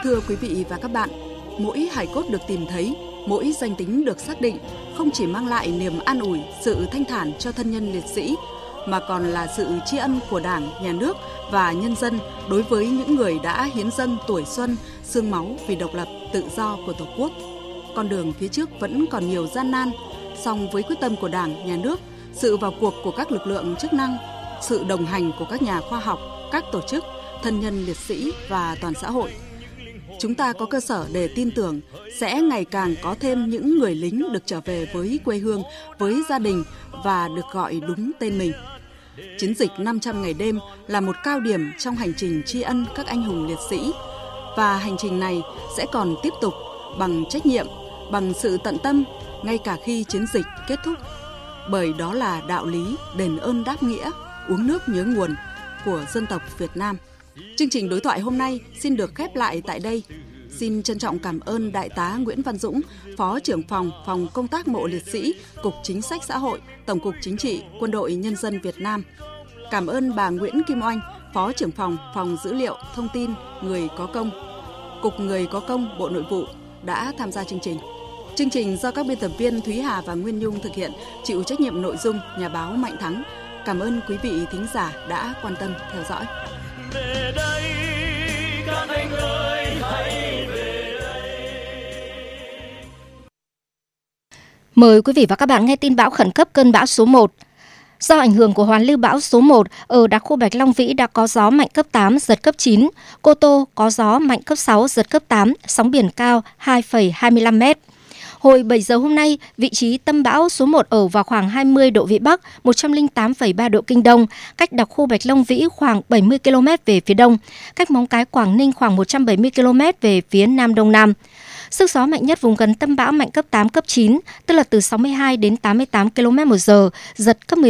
Thưa quý vị và các bạn, mỗi hài cốt được tìm thấy, mỗi danh tính được xác định không chỉ mang lại niềm an ủi, sự thanh thản cho thân nhân liệt sĩ, mà còn là sự tri ân của Đảng, Nhà nước và nhân dân đối với những người đã hiến dâng tuổi xuân, xương máu vì độc lập, tự do của Tổ quốc. Con đường phía trước vẫn còn nhiều gian nan, song với quyết tâm của Đảng, Nhà nước, sự vào cuộc của các lực lượng chức năng, sự đồng hành của các nhà khoa học, các tổ chức, thân nhân liệt sĩ và toàn xã hội, chúng ta có cơ sở để tin tưởng sẽ ngày càng có thêm những người lính được trở về với quê hương, với gia đình và được gọi đúng tên mình. Chiến dịch 500 ngày đêm là một cao điểm trong hành trình tri ân các anh hùng liệt sĩ, và hành trình này sẽ còn tiếp tục bằng trách nhiệm, bằng sự tận tâm ngay cả khi chiến dịch kết thúc. Bởi đó là đạo lý đền ơn đáp nghĩa, uống nước nhớ nguồn của dân tộc Việt Nam. Chương trình đối thoại hôm nay xin được khép lại tại đây. Xin trân trọng cảm ơn Đại tá Nguyễn Văn Dũng, Phó trưởng phòng công tác mộ liệt sĩ, Cục Chính sách Xã hội, Tổng cục Chính trị, Quân đội Nhân dân Việt Nam. Cảm ơn bà Nguyễn Kim Oanh, Phó trưởng phòng dữ liệu, thông tin, người có công, Cục Người có công, Bộ Nội vụ đã tham gia chương trình. Chương trình do các biên tập viên Thúy Hà và Nguyên Nhung thực hiện, chịu trách nhiệm nội dung nhà báo Mạnh Thắng. Cảm ơn quý vị thính giả đã quan tâm theo dõi. Về đây, các anh ơi, hãy về đây. Mời quý vị và các bạn nghe tin bão khẩn cấp cơn bão số 1. Do ảnh hưởng của hoàn lưu bão số 1, ở đặc khu Bạch Long Vĩ đã có gió mạnh cấp 8, giật cấp 9. Cô Tô có gió mạnh cấp 6, giật cấp 8, sóng biển cao 2,25 m. Hồi 7 giờ hôm nay, vị trí tâm bão số 1 ở vào khoảng 20 độ Vĩ Bắc, 108,3 độ Kinh Đông, cách đặc khu Bạch Long Vĩ khoảng 70 km về phía đông, cách Móng Cái, Quảng Ninh khoảng 170 km về phía nam đông nam. Sức gió mạnh nhất vùng gần tâm bão mạnh cấp 8, cấp 9, tức là từ 62 đến 88 km/h, giật cấp 11.